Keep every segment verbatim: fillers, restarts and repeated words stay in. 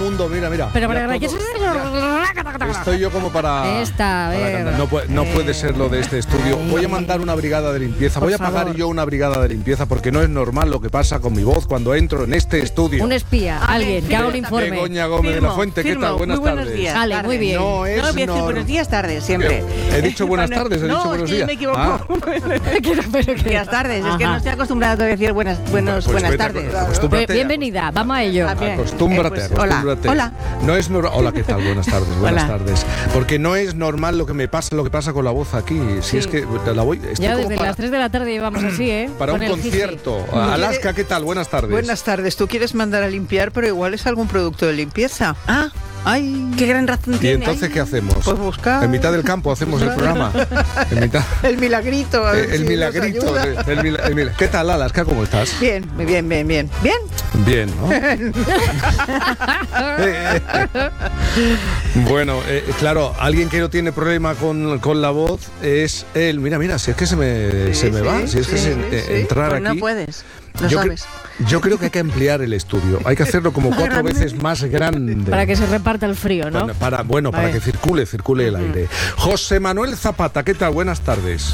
mundo, mira, mira. Pero mira para qué todo. Estoy yo como para... Esta, a para ver. cantar. No, puede, no Eh. puede ser lo de este estudio. Voy a mandar una brigada de limpieza. Por Voy a pagar favor. yo una brigada de limpieza porque no es normal lo que pasa con mi voz cuando entro en este estudio. Un espía, alguien que haga un informe. Begoña Gómez de la Firmo, Fuente, ¿qué firmo. tal? Buenas Muy buenos tardes. días. Vale, muy bien. No es No, voy a decir normal. buenos días tardes, siempre. He dicho buenas Bueno, tardes, he no, dicho es buenos que días. me equivoco. Ah, Pero, pero que- Buenas tardes, es que Ajá. no estoy acostumbrada a decir buenas, buenos, pues buenas vete a- tardes. acostúmbrate. Bien- Bienvenida, vamos a ello. Ah, bien. Acostúmbrate, Eh, pues, hola, acostúmbrate. hola. No es nor- Hola, ¿qué tal? Buenas tardes, buenas Hola. tardes. Porque no es normal lo que me pasa, lo que pasa con la voz aquí. Si Sí. es que la voy. estoy Ya como desde para, las tres de la tarde llevamos así, ¿eh? para un Con el jiji. concierto. Alaska, ¿qué tal? Buenas tardes. Buenas tardes. Tú quieres mandar a limpiar, pero igual es algún producto de limpieza. Ah, Ay, qué gran razón ¿Y tiene. entonces qué hacemos? pues buscar En mitad del campo hacemos el programa. En mitad. el milagrito. a ver Eh, el si nos milagrito. ayuda. eh, el mila- el mila- ¿Qué tal, Alaska? ¿Cómo estás? Bien, bien, bien, bien. Bien. Bien, ¿no? Eh, eh. Bueno, eh, claro, alguien que no tiene problema con, con la voz es él. Mira, mira, si es que se me, Sí, se me sí, va, si es que sí, se- sí, eh, sí. entrar Pues no aquí. puedes, lo yo, cre- sabes. yo creo que hay que ampliar el estudio. Hay que hacerlo como cuatro veces más grande. Para que se reparta el frío, ¿no? Para, para- bueno, para Vale. que circule, circule el aire. José Manuel Zapata, ¿qué tal? Buenas tardes.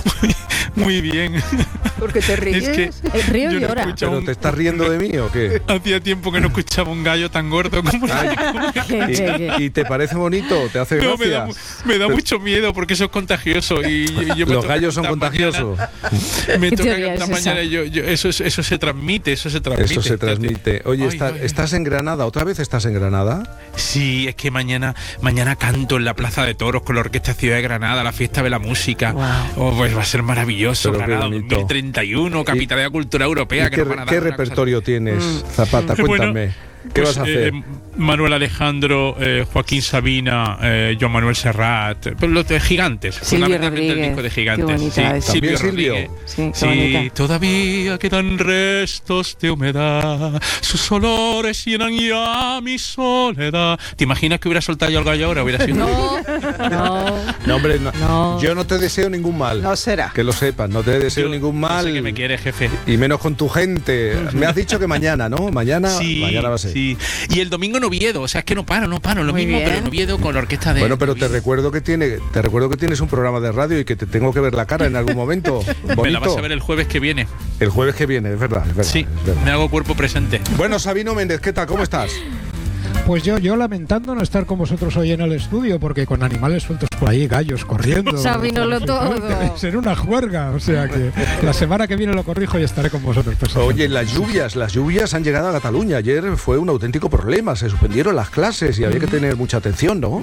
Muy bien. Porque te ríes. Es que El río yo no llora. escuchaba ¿Pero un- te estás riendo de mí o qué? Hacía tiempo que no escuchaba un gallo tan gordo como Ay, Que- que- que- ¿Y, y te parece bonito? ¿Te hace No, me da, gracia? mu- me da mucho miedo porque eso es contagioso y yo, yo me Los toca gallos son cantar contagiosos. mañana- me ¿Qué toca teoría cantar es esa? mañana y yo, yo- eso, es- eso se transmite, eso se transmite. Eso se transmite. Oye, Ay, está- ay, ay. ¿estás en Granada? ¿Otra vez estás en Granada? Sí, es que mañana mañana canto en la Plaza de Toros con la Orquesta Ciudad de Granada, la fiesta de la música. Oh, pues va a ser maravilloso. Pero qué Granada bonito. dos mil treinta y uno, capital de la cultura europea. ¿Y que qué, nos van a dar qué una cosa- repertorio tienes, Zapata? Bueno, Cuéntame. ¿Qué Pues, vas a hacer? eh, Manuel Alejandro, eh, Joaquín Sabina, eh, Joan Manuel Serrat, eh, pues los de gigantes, Silvio fundamentalmente el Rodríguez, disco de qué gigantes. bonita la de sí, Silvio ¿También Silvio? Rodríguez. Sí, qué Sí, bonita. todavía quedan restos de humedad, sus olores llenan ya mi soledad. ¿Te imaginas que hubiera soltado yo el gallo ahora? Hubiera sido. No, no. No, hombre, no. No. Yo no te deseo ningún mal. No será. Que lo sepas, no te deseo Yo- ningún yo mal. sé que me quiere, jefe. Y menos con tu gente. Me has dicho que mañana, ¿no? Mañana, Sí, mañana va a ser. sí. Y el domingo en Oviedo, o sea, es que no paro, no paro, lo Muy mismo, bien. pero en Oviedo con la orquesta de. Bueno, pero te Oviedo. recuerdo que tiene, te recuerdo que tienes un programa de radio y que te tengo que ver la cara en algún momento. Me la Bonito. vas a ver el jueves que viene. El jueves que viene, es verdad, es verdad. Sí, es verdad. me hago cuerpo presente. Bueno, Sabino Méndez, ¿qué tal? ¿Cómo estás? Pues yo, yo lamentando no estar con vosotros hoy en el estudio, porque con animales sueltos por ahí, gallos corriendo. Sabínolo todo. Será una juerga, o sea que la semana que viene lo corrijo y estaré con vosotros. personalmente. Oye, las lluvias, las lluvias han llegado a Cataluña. Ayer fue un auténtico problema, se suspendieron las clases y había que tener mucha atención, ¿no?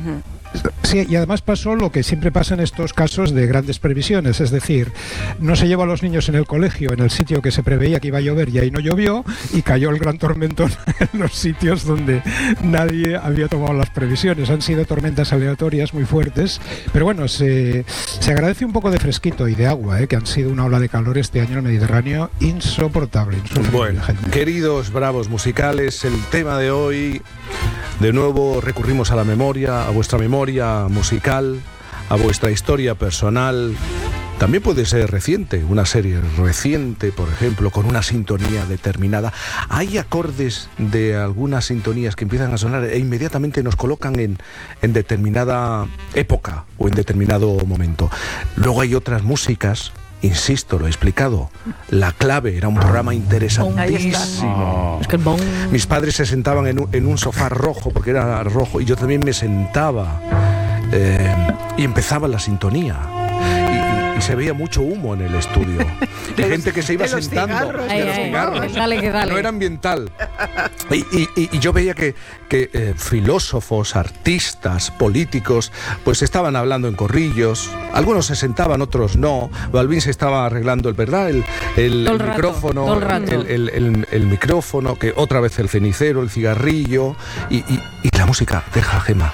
Sí, y además pasó lo que siempre pasa en estos casos de grandes previsiones, es decir, no se llevó a los niños en el colegio, en el sitio que se preveía que iba a llover y ahí no llovió, y cayó el gran tormentón en los sitios donde nadie había tomado las previsiones. Han sido tormentas aleatorias muy fuertes, pero bueno, se, se agradece un poco de fresquito y de agua, ¿eh? Que han sido una ola de calor este año en el Mediterráneo insoportable. insufrible, Bueno, Jaime. queridos bravos musicales, el tema de hoy, de nuevo recurrimos a la memoria, a vuestra memoria musical, a vuestra historia personal. También puede ser reciente, una serie reciente, por ejemplo, con una sintonía determinada. Hay acordes de algunas sintonías que empiezan a sonar e inmediatamente nos colocan en, en determinada época o en determinado momento. Luego hay otras músicas. Insisto, lo he explicado. La Clave era un programa interesantísimo. Es que el bon. Mis padres se sentaban en un, en un sofá rojo, porque era rojo, y yo también me sentaba. eh, y empezaba la sintonía. Y, y- y se veía mucho humo en el estudio. De gente que se iba de los sentando. cigarros, de Ay, los ay, cigarros. dale que dale. No era ambiental. Y, y- y- y yo veía que, que eh, filósofos, artistas, políticos, pues estaban hablando en corrillos. Algunos se sentaban, otros no. Balvin se estaba arreglando el verdad, el, el- Todo el el rato, micrófono, todo el rato. el, el- el- el micrófono, que otra vez el cenicero, el cigarrillo y, y- y la música. Deja, Gema.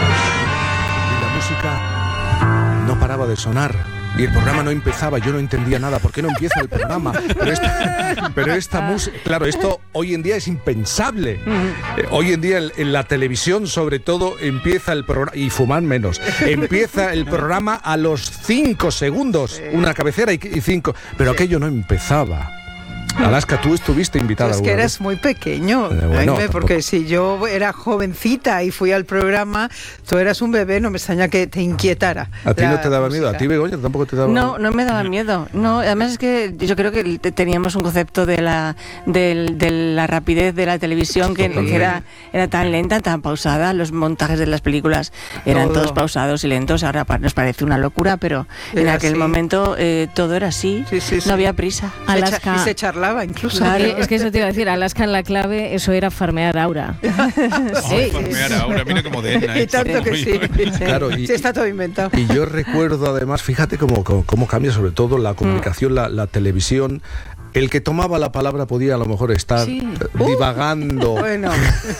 Y la música no paraba de sonar. Y el programa no empezaba, yo no entendía nada. ¿Por qué no empieza el programa? Pero esta, pero esta música, claro, esto hoy en día es impensable. Eh, hoy en día en, en la televisión, sobre todo, empieza el programa, y fuman menos, empieza el programa a los cinco segundos, una cabecera y, y cinco. Pero aquello no empezaba. Alaska, tú estuviste invitada. Es que alguna eras vez? muy pequeño, Eh, bueno, Jaime, porque tampoco. si yo era jovencita y fui al programa, tú eras un bebé, no me extraña que te inquietara. ¿A ti la no te daba miedo? ¿A música. ti, Begoña, tampoco te daba No, no me daba miedo. No, además es que yo creo que te- teníamos un concepto de la del- de la rapidez de la televisión que, que era era tan lenta, tan pausada. Los montajes de las películas eran Todo. todos pausados y lentos. Ahora pa- nos parece una locura, pero en Era aquel así. momento eh, todo era así. Sí, sí, sí. No había prisa. Se cha- Alaska. y se charlaba incluso. Claro. Eh, Es que eso te iba a decir, Alaska en la clave, eso era farmear aura. Ay, farmear ahora, mira qué moderna. Y esta. tanto que sí. Claro, y- Sí, está todo inventado. Y yo recuerdo además, fíjate cómo, cómo, cómo cambia sobre todo la comunicación, la, la televisión. El que tomaba la palabra podía a lo mejor estar Sí. eh, divagando Bueno,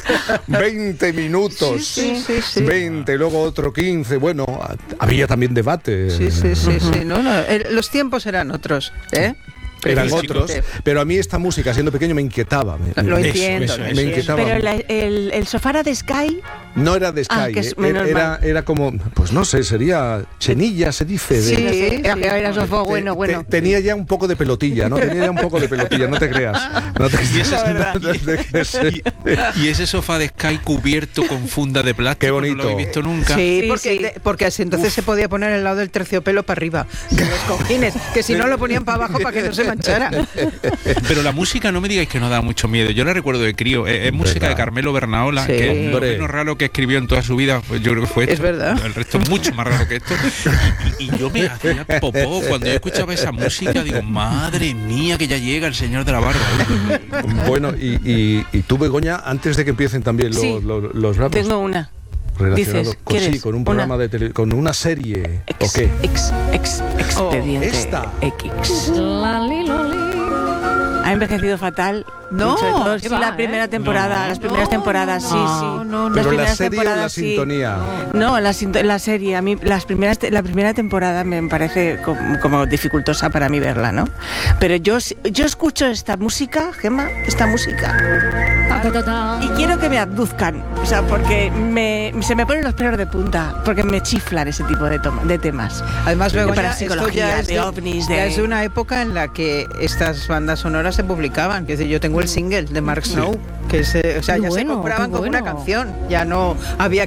veinte minutos, Sí, sí, sí, sí. veinte, luego otro quince. Bueno, a- había también debate. sí, sí, sí, sí. No, no, eh, los tiempos eran otros, ¿eh? Eran Precisamente. otros, pero a mí esta música, siendo pequeño, me inquietaba. me- Lo me- entiendo, eso, lo eso, me entiendo. inquietaba. Pero la- el, el sofá era de Sky. No era de Sky, Ah, que es eh, menos era, mal. era como, pues no sé, sería chenilla, se dice. de- Sí, No sé, sí. era, era sofá Te- bueno, te- bueno. tenía ya un poco de pelotilla, ¿no? Tenía ya un poco de pelotilla, no te creas. No te, Y ese, no te creas. y, y ese sofá de Sky cubierto con funda de plástico. Qué bonito. No lo he visto nunca. Sí, Sí, porque, sí. de- porque así entonces se podía poner el lado del terciopelo para arriba, de los cojines, que si no lo ponían para abajo para que no se manchara. Pero la música no me digáis que no da mucho miedo. Yo la recuerdo de crío. Es, es música ¿Verdad? de Carmelo Bernaola, Sí. que es lo Hombre. menos raro que escribió en toda su vida. Pues yo creo que fue esto. Es verdad. El resto es mucho más raro que esto. Y, y- y yo me hacía popó cuando yo escuchaba esa música. Digo, madre mía, que ya llega el señor de la barba. Bueno, y, y, y tú, Begoña, antes de que empiecen también los, Sí. los, los bravos, Tengo una. relacionado dices, con, sí, ¿quieres con un una? programa de tele, con una serie, ¿o Ex, qué? ex, ex, expediente esta. X. La, li, lo, li. Ha envejecido fatal. No, Sobre todo, qué sí, va, la ¿eh? primera temporada, No. las primeras No, temporadas, no, sí, no, sí. no, no. Las ¿Pero la primeras serie o la temporadas, sí. sintonía? No, la, sinto- la serie. A mí las primeras te- la primera temporada me parece como, como dificultosa para mí verla, ¿no? Pero yo yo escucho esta música, Gemma, esta música Ta, ta, ta, ta. y quiero que me abduzcan, o sea, porque me, se me ponen los pelos de punta, porque me chiflan ese tipo de, toma- de temas. Además, De Begoña, esto parapsicología, ya es de de, ovnis, ya de- es de una época en la que estas bandas sonoras se publicaban. Que es decir, yo tengo el single de Mark Snow, que es, eh, o sea, Qué ya se bueno, compraban qué como una bueno. canción, ya no había